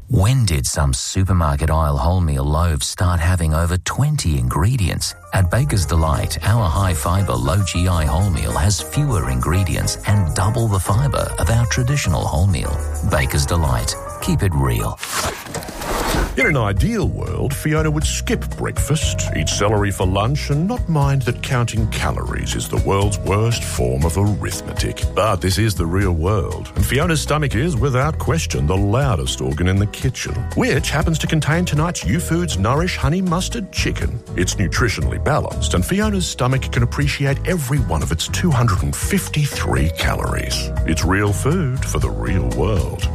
When did some supermarket aisle wholemeal loaves start having over 20 ingredients? At Baker's Delight, our high-fibre, low-GI wholemeal has fewer ingredients and double the fibre of our traditional wholemeal. Baker's Delight. Keep it real. In an ideal world, Fiona would skip breakfast, eat celery for lunch, and not mind that counting calories is the world's worst form of arithmetic. But this is the real world, and Fiona's stomach is, without question, the loudest organ in the kitchen, which happens to contain tonight's U-Foods Nourish Honey Mustard Chicken. It's nutritionally balanced, and Fiona's stomach can appreciate every one of its 253 calories. It's real food for the real world.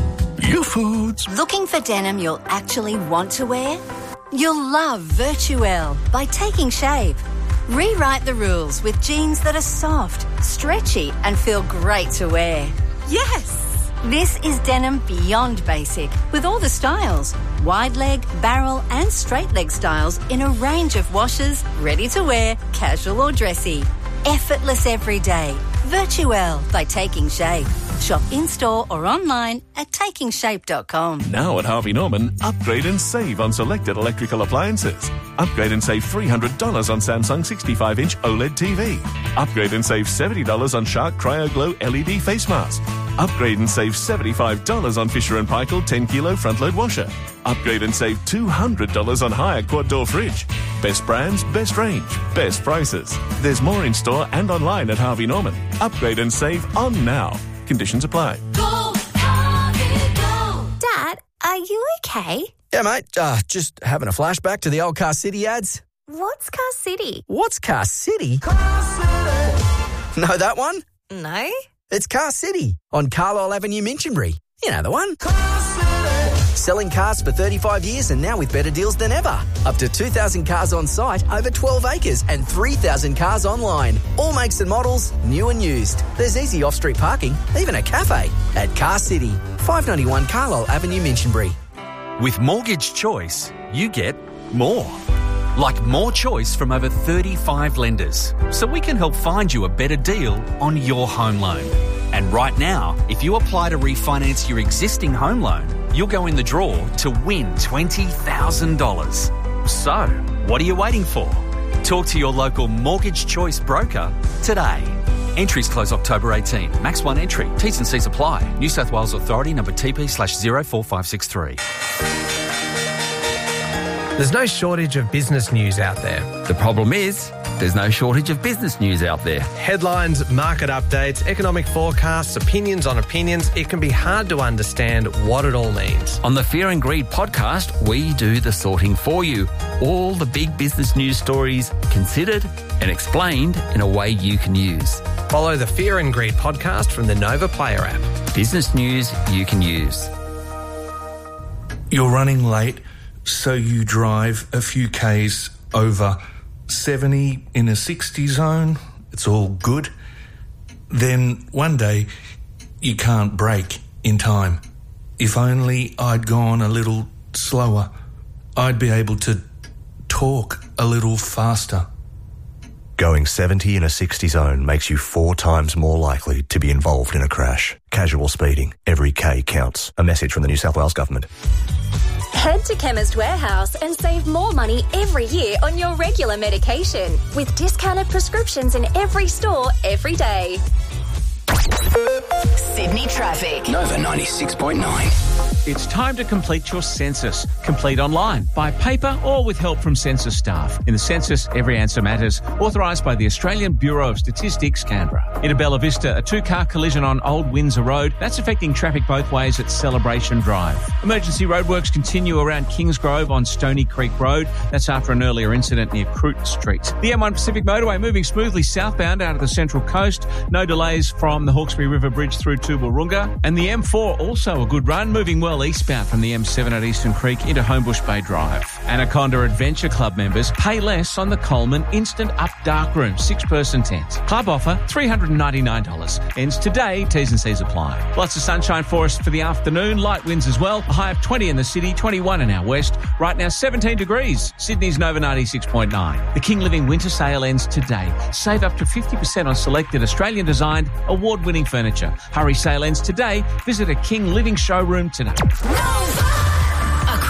U-Foods. Looking for denim you'll actually want to wear? You'll love Virtuelle by Taking Shape. Rewrite the rules with jeans that are soft, stretchy and feel great to wear. Yes! This is denim beyond basic with all the styles. Wide leg, barrel and straight leg styles in a range of washes, ready to wear, casual or dressy. Effortless every day. Virtuelle by Taking Shape. Shop in-store or online at takingshape.com. Now at Harvey Norman, upgrade and save on selected electrical appliances. Upgrade and save $300 on Samsung 65-inch OLED TV. Upgrade and save $70 on Shark CryoGlow LED face mask. Upgrade and save $75 on Fisher & Paykel 10-kilo front-load washer. Upgrade and save $200 on Haier quad-door fridge. Best brands, best range, best prices. There's more in-store and online at Harvey Norman. Upgrade and save on now. Conditions apply. Go, Harvey, go. Dad, are you okay? Yeah, mate. Just having a flashback to the old Car City ads. What's Car City? What's Car City? Car City. Know that one? No. It's Car City on Carlisle Avenue, Minchinbury. You know the one. Car City. Selling cars for 35 years and now with better deals than ever. Up to 2,000 cars on site, over 12 acres and 3,000 cars online. All makes and models, new and used. There's easy off-street parking, even a cafe. At Car City, 591 Carlisle Avenue, Minchinbury. With Mortgage Choice, you get more. Like more choice from over 35 lenders. So we can help find you a better deal on your home loan. And right now, if you apply to refinance your existing home loan, you'll go in the draw to win $20,000. So, what are you waiting for? Talk to your local Mortgage Choice broker today. Entries close October 18. Max 1 entry. T's and C's apply. New South Wales Authority number TP/04563. There's no shortage of business news out there. The problem is, there's no shortage of business news out there. Headlines, market updates, economic forecasts, opinions on opinions. It can be hard to understand what it all means. On the Fear and Greed podcast, we do the sorting for you. All the big business news stories considered and explained in a way you can use. Follow the Fear and Greed podcast from the Nova Player app. Business news you can use. You're running late, so you drive a few Ks over 70 in a 60 zone. It's all good. Then one day you can't brake in time. If only I'd gone a little slower, I'd be able to talk a little faster. Going 70 in a 60 zone makes you 4 times more likely to be involved in a crash. Casual speeding. Every K counts. A message from the New South Wales Government. Head to Chemist Warehouse and save more money every year on your regular medication with discounted prescriptions in every store every day. Sydney traffic. Nova 96.9. It's time to complete your census. Complete online, by paper or with help from census staff. In the census, every answer matters. Authorised by the Australian Bureau of Statistics, Canberra. In Bella Vista, a 2-car collision on Old Windsor Road. That's affecting traffic both ways at Celebration Drive. Emergency roadworks continue around Kingsgrove on Stony Creek Road. That's after an earlier incident near Crute Street. The M1 Pacific Motorway moving smoothly southbound out of the Central Coast. No delays from the Hawkesbury River Bridge through to Wahroonga. And the M4 also a good run, moving well eastbound from the M7 at Eastern Creek into Homebush Bay Drive. Anaconda Adventure Club members pay less on the Coleman Instant Up Darkroom 6-person tent. Club offer $399. Ends today. T's and C's apply. Lots of sunshine for us for the afternoon. Light winds as well. A high of 20 in the city, 21 in our west. Right now 17 degrees. Sydney's Nova 96.9. The King Living Winter Sale ends today. Save up to 50% on selected Australian designed award-winning furniture. Hurry, sale ends today. Visit a King Living showroom today. Nova!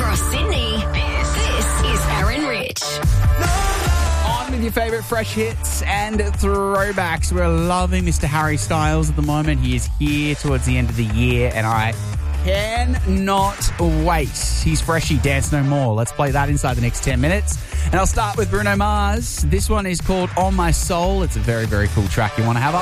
across Sydney, this is Aaron Rich. On with your favourite fresh hits and throwbacks. We're loving Mr. Harry Styles at the moment. He is here towards the end of the year, and I cannot wait. He's freshy, Dance No More. Let's play that inside the next 10 minutes. And I'll start with Bruno Mars. This one is called On My Soul. It's a very, very cool track you want to have up.